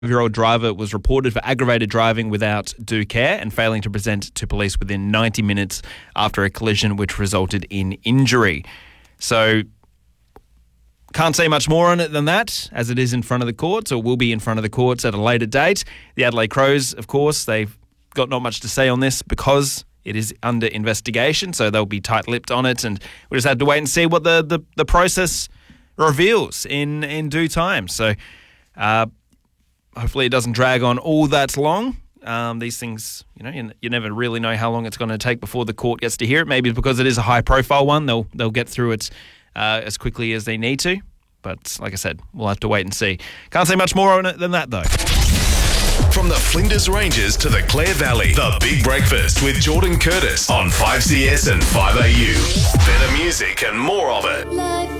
year-old driver was reported for aggravated driving without due care and failing to present to police within 90 minutes after a collision which resulted in injury. So can't say much more on it than that, as it is in front of the courts, or will be in front of the courts at a later date. The Adelaide Crows, of course, they've got not much to say on this because it is under investigation, so they'll be tight-lipped on it, and we'll just have to wait and see what the process reveals in due time. So hopefully it doesn't drag on all that long. These things, you never really know how long it's going to take before the court gets to hear it. Maybe because it is a high-profile one, they'll get through it as quickly as they need to. But like I said, we'll have to wait and see. Can't say much more on it than that, though. From the Flinders Ranges to the Clare Valley, The Big Breakfast with Jordan Curtis on 5CS and 5AU. Better music and more of it.